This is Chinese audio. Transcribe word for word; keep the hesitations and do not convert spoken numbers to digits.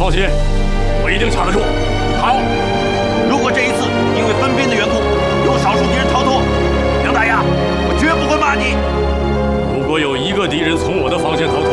放心，我一定查得住。 好，如果这一次因为分兵的缘故，有少数敌人逃脱，杨大爷，我绝不会骂你。 如果有一个敌人从我的防线逃脱，